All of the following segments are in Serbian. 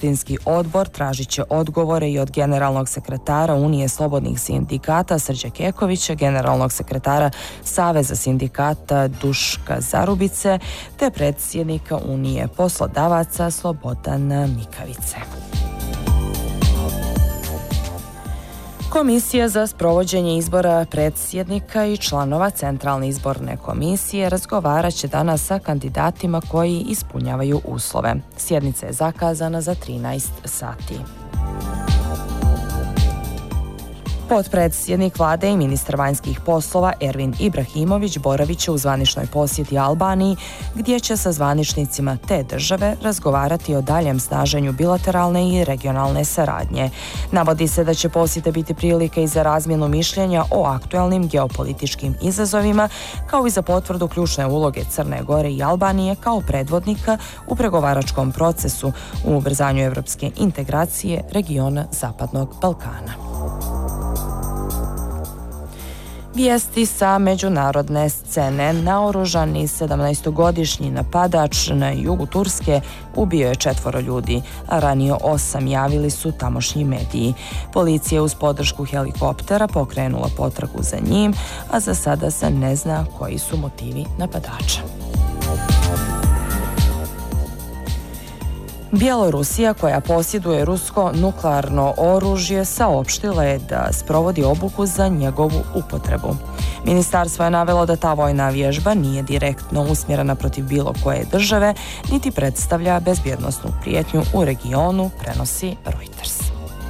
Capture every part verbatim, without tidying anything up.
Skupštinski odbor tražit će odgovore i od generalnog sekretara Unije slobodnih sindikata Srđa Kekovića, generalnog sekretara Saveza sindikata Duška Zarubice te predsjednika Unije poslodavaca Slobodana Mikavice. Komisija za sprovođenje izbora predsjednika i članova Centralne izborne komisije razgovarat će danas sa kandidatima koji ispunjavaju uslove. Sjednica je zakazana za trinaest sati. Potpredsjednik vlade i ministar vanjskih poslova Ervin Ibrahimović boravit će u zvaničnoj posjeti Albaniji, gdje će sa zvaničnicima te države razgovarati o daljem snaženju bilateralne i regionalne saradnje. Navodi se da će posjeta biti prilike i za razmjenu mišljenja o aktualnim geopolitičkim izazovima, kao i za potvrdu ključne uloge Crne Gore i Albanije kao predvodnika u pregovaračkom procesu u ubrzanju evropske integracije regiona Zapadnog Balkana. Vijesti sa međunarodne scene. Naoružani sedamnaestogodišnji napadač na jugu Turske ubio je četvoro ljudi, a ranije osam, javili su tamošnji mediji. Policija je uz podršku helikoptera pokrenula potragu za njim, a za sada se ne zna koji su motivi napadača. Bjelorusija, koja posjeduje rusko nuklearno oružje, saopštila je da sprovodi obuku za njegovu upotrebu. Ministarstvo je navelo da ta vojna vježba nije direktno usmjerena protiv bilo koje države, niti predstavlja bezbjednosnu prijetnju u regionu, prenosi Reuters.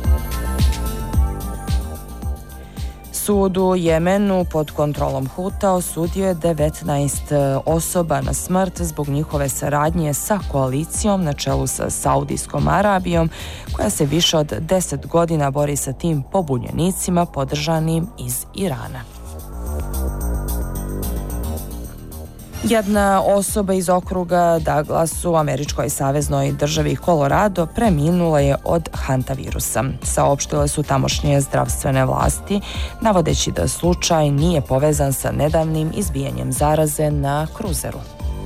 Sud u Jemenu pod kontrolom Huta osudio je devetnaest osoba na smrt zbog njihove saradnje sa koalicijom na čelu sa Saudijskom Arabijom, koja se više od deset godina bori sa tim pobunjenicima podržanim iz Irana. Jedna osoba iz okruga Douglas u američkoj saveznoj državi Colorado preminula je od hantavirusa. Saopštile su tamošnje zdravstvene vlasti, navodeći da slučaj nije povezan sa nedavnim izbijanjem zaraze na kruzeru.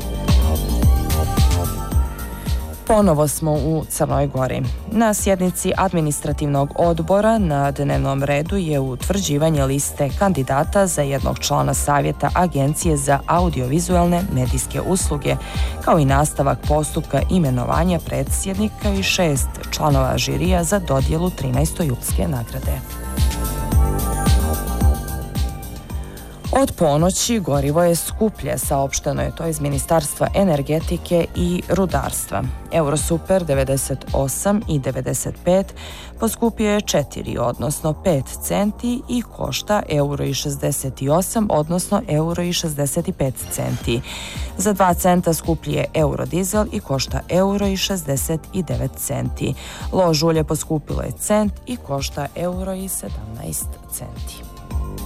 Ponovo smo u Crnoj Gori. Na sjednici administrativnog odbora na dnevnom redu je utvrđivanje liste kandidata za jednog člana savjeta Agencije za audiovizualne medijske usluge, kao i nastavak postupka imenovanja predsjednika i šest članova žirija za dodjelu trinaeste Julske nagrade. Od ponoći gorivo je skuplje, saopšteno je to iz Ministarstva energetike i rudarstva. Eurosuper devedeset osam i devedeset pet poskupio je četiri, odnosno pet centi i košta euro i šezdeset osam, odnosno euro i šezdeset pet centi. Za dva centa skuplji je eurodizel i košta euro i šezdeset devet centi. Lož ulje poskupilo je cent i košta euro i sedamnaest centi.